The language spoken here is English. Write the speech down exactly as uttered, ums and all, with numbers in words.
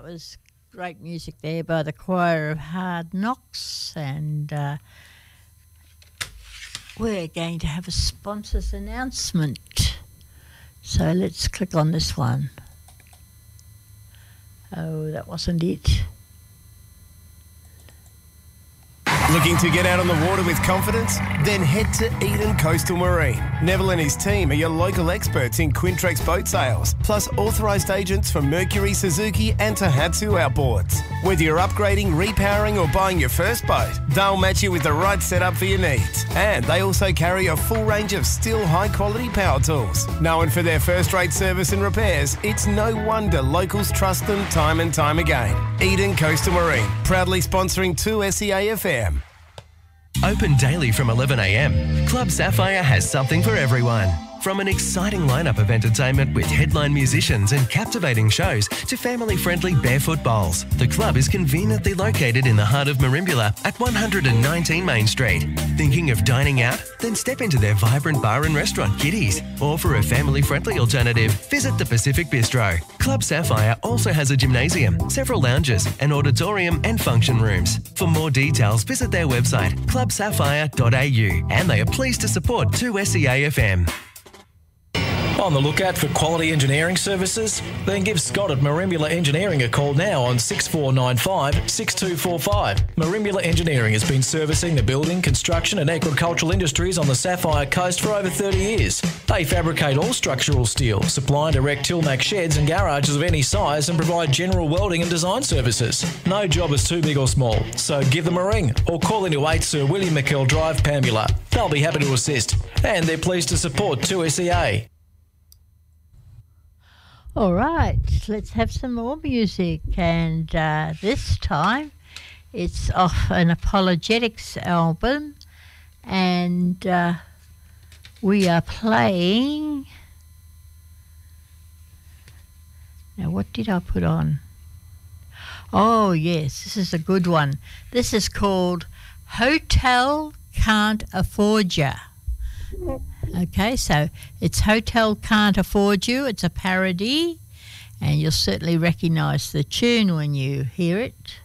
was great music there by the Choir of Hard Knocks, and uh, we're going to have a sponsors announcement. So let's click on this one. Oh, that wasn't it. Looking to get out on the water with confidence? Then head to Eden Coastal Marine. Neville and his team are your local experts in Quintrex boat sales, plus authorised agents for Mercury, Suzuki and Tohatsu outboards. Whether you're upgrading, repowering or buying your first boat, they'll match you with the right setup for your needs. And they also carry a full range of still high-quality power tools. Known for their first-rate service and repairs, it's no wonder locals trust them time and time again. Eden Coastal Marine, proudly sponsoring two S E A F M. Open daily from eleven a m, Club Sapphire has something for everyone. From an exciting lineup of entertainment with headline musicians and captivating shows to family-friendly barefoot bowls, the club is conveniently located in the heart of Merimbula at one hundred nineteen Main Street. Thinking of dining out? Then step into their vibrant bar and restaurant, Kitty's. Or for a family-friendly alternative, visit the Pacific Bistro. Club Sapphire also has a gymnasium, several lounges, an auditorium and function rooms. For more details, visit their website, club sapphire dot a u, and they are pleased to support two S E A F M. On the lookout for quality engineering services? Then give Scott at Merimbula Engineering a call now on six four nine five, six two four five. Merimbula Engineering has been servicing the building, construction and agricultural industries on the Sapphire Coast for over thirty years. They fabricate all structural steel, supply and erect Tilmac sheds and garages of any size, and provide general welding and design services. No job is too big or small, so give them a ring or call into eight Sir William McKell Drive, Pambula. They'll be happy to assist, and they're pleased to support two S E A. All right, let's have some more music, and uh, this time it's off an Apologetics album, and uh, we are playing... Now, what did I put on? Oh, yes, this is a good one. This is called Hotel Can't Afford Ya. Okay, so it's Hotel Can't Afford You. It's a parody, and you'll certainly recognise the tune when you hear it.